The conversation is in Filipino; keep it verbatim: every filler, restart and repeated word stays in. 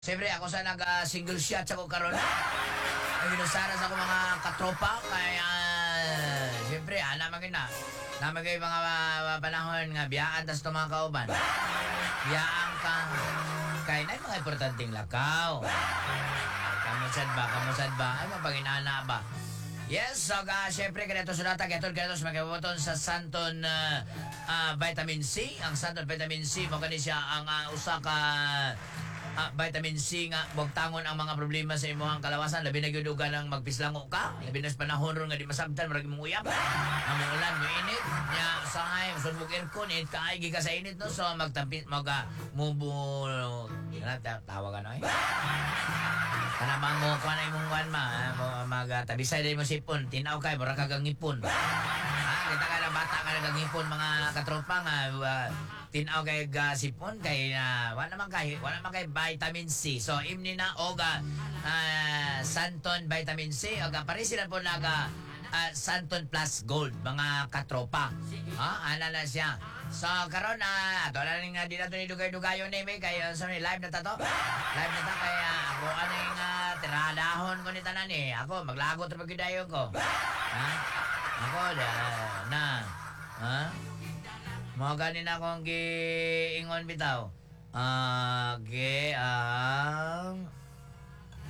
Siyempre, ako sa nag-single shot sa ko karon. Ay binusara sa ako mga katropa. Kaya, siyempre, ana magina. Naman kayo mga uh, panahon nga biyaan tas mga kauban. Biyaan ka. Kaya na mga importanteng lakaw. Kamusad ba, kamusad ba? Ay, mapaginana ba? Yes, so uh, siyempre, ganito sulata, ganito, ganito, sa magkabuton sa Santon uh, uh, Vitamin C. Ang Santon Vitamin C, mo kani siya ang uh, usa ka Ah, vitamin C nga bugtangon ang mga problema sa imong kalawasan, labi na gyud ng magpislango ka, labi na sa panahon ron nga di masabtan marag mong uyab ang mga ulan mo init nya usahay usun mo aircon init kaay gi ka sa init no, so magtampis maga mubo kana tawag ano eh kana mango ko na imong wan ma mag tabisay day mo sipon tinaw kay mura ka gangipon ah kita ka na bata ka nagangipon mga katropa nga uh, tinaw kay uh, sipon kay uh, wala naman kay wala naman kay vitamin C. So imni na oga uh, Santon Vitamin C oga pare sila po naga uh, Santon Plus Gold mga katropa. Ha, ana na siya. So karon na uh, ato na ning uh, di na to ni dugay-dugayon ni may kay uh, so, live na ta to. Live na ta kay uh, ako aning uh, tiradahon ko ni tanan ni. Ako maglagot ra pagdayon ko. Ha? Ako da na. Ha? Mga ganin akong giingon bitaw. Ah, uh, ge ang